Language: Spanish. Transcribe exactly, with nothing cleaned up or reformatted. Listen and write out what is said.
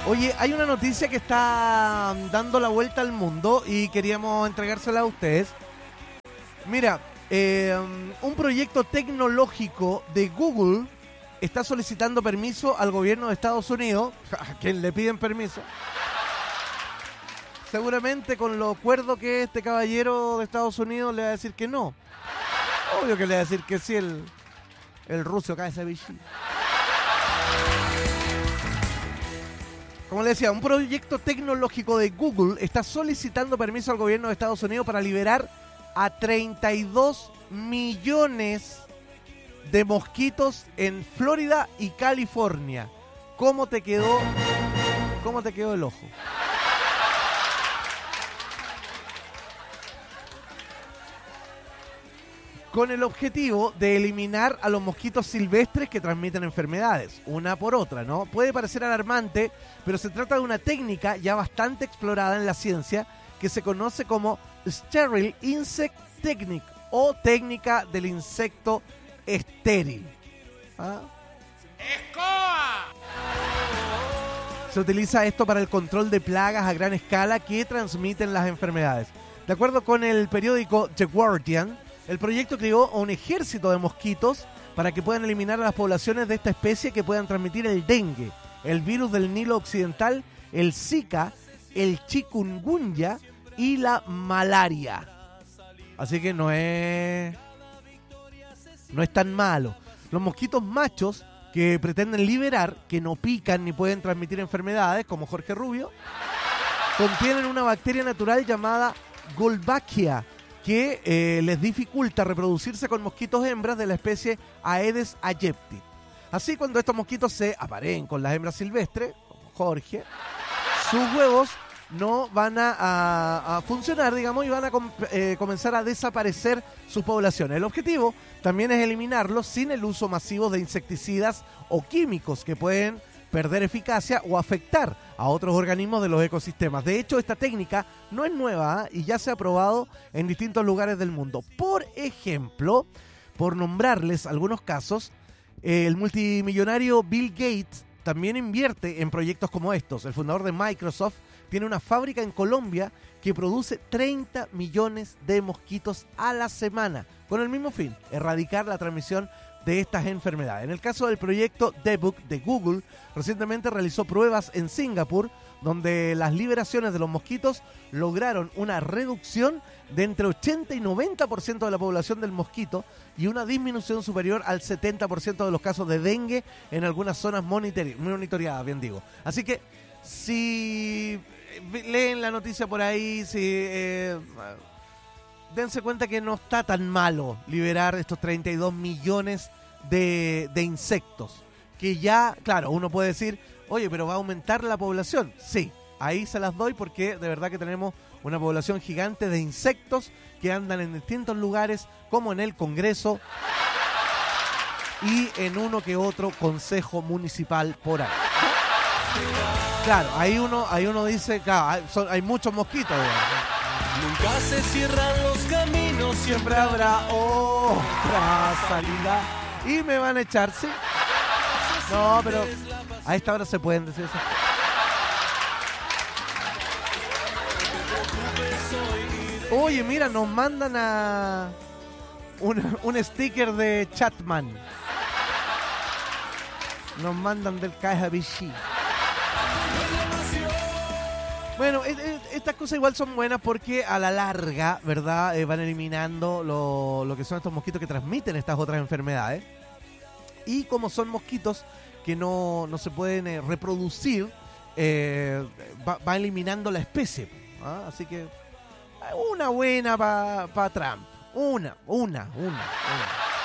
Oye, hay una noticia que está dando la vuelta al mundo y queríamos entregársela a ustedes. Mira, eh, un proyecto tecnológico de Google está solicitando permiso al gobierno de Estados Unidos. ¿A quién le piden permiso? Seguramente con lo cuerdo que es este caballero de Estados Unidos le va a decir que no. Obvio que le va a decir que sí el, el ruso acá ese bichi. Como le decía, un proyecto tecnológico de Google está solicitando permiso al gobierno de Estados Unidos para liberar a treinta y dos millones de mosquitos en Florida y California. ¿Cómo te quedó? ¿Cómo te quedó el ojo? Con el objetivo de eliminar a los mosquitos silvestres que transmiten enfermedades, una por otra, ¿no? Puede parecer alarmante, pero se trata de una técnica ya bastante explorada en la ciencia que se conoce como Sterile Insect Technique o técnica del insecto estéril. ¿Ah? ¡Escoba! Se utiliza esto para el control de plagas a gran escala que transmiten las enfermedades. De acuerdo con el periódico The Guardian, el proyecto creó un ejército de mosquitos para que puedan eliminar a las poblaciones de esta especie que puedan transmitir el dengue, el virus del Nilo Occidental, el Zika, el chikungunya y la malaria. Así que no es no es tan malo. Los mosquitos machos que pretenden liberar, que no pican ni pueden transmitir enfermedades, como Jorge Rubio, contienen una bacteria natural llamada Wolbachia, que eh, les dificulta reproducirse con mosquitos hembras de la especie Aedes aegypti. Así, cuando estos mosquitos se apareen con las hembras silvestres, como Jorge, sus huevos no van a, a, a funcionar, digamos, y van a com eh, comenzar a desaparecer sus poblaciones. El objetivo también es eliminarlos sin el uso masivo de insecticidas o químicos que pueden perder eficacia o afectar a otros organismos de los ecosistemas. De hecho, esta técnica no es nueva, ¿eh? Y ya se ha probado en distintos lugares del mundo. Por ejemplo, por nombrarles algunos casos, eh, el multimillonario Bill Gates también invierte en proyectos como estos. El fundador de Microsoft tiene una fábrica en Colombia que produce treinta millones de mosquitos a la semana, con el mismo fin, erradicar la transmisión de estas enfermedades. En el caso del proyecto Debug de Google, recientemente realizó pruebas en Singapur, donde las liberaciones de los mosquitos lograron una reducción de entre ochenta y noventa por ciento de la población del mosquito y una disminución superior al setenta por ciento de los casos de dengue en algunas zonas monitoreadas, bien digo. Así que, si leen la noticia por ahí, si... Eh, dense cuenta que no está tan malo liberar estos treinta y dos millones de, de insectos. Que ya, claro, uno puede decir, oye, pero va a aumentar la población. Sí, ahí se las doy porque de verdad que tenemos una población gigante de insectos que andan en distintos lugares, como en el Congreso y en uno que otro consejo municipal por ahí. Claro, ahí uno, ahí uno dice, claro, hay, son, hay muchos mosquitos, digamos. Nunca se cierran los caminos, siempre habrá otra salida. Y me van a echar, ¿sí? No, pero a esta hora se pueden decir eso. Oye, mira, nos mandan a un, un sticker de Chatman. Nos mandan del K G B C. Bueno, estas cosas igual son buenas porque a la larga, ¿verdad? Eh, van eliminando lo, lo que son estos mosquitos que transmiten estas otras enfermedades. Y como son mosquitos que no, no se pueden eh, reproducir, eh, va, va eliminando la especie. ¿Ah? Así que una buena para pa Trump. Una, una, una, una.